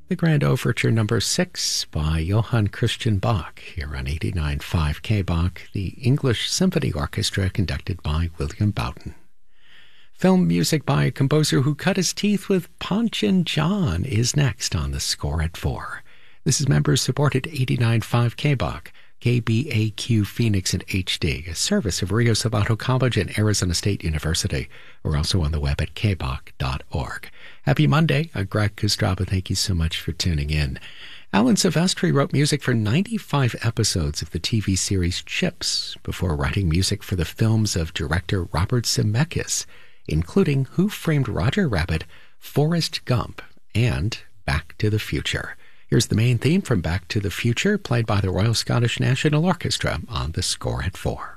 The Grand Overture Number 6 by Johann Christian Bach, here on 89.5 K-Bach, the English Symphony Orchestra conducted by William Boughton. Film music by a composer who cut his teeth with Ponch and John is next on The Score at 4. This is members-supported 89.5 K-Bach, KBAQ Phoenix in HD, a service of Rio Salado College and Arizona State University. We're also on the web at kbach.org. Happy Monday. I'm Greg Kostraba. Thank you so much for tuning in. Alan Silvestri wrote music for 95 episodes of the TV series Chips before writing music for the films of director Robert Zemeckis, including Who Framed Roger Rabbit, Forrest Gump, and Back to the Future. Here's the main theme from Back to the Future, played by the Royal Scottish National Orchestra on The Score at 4.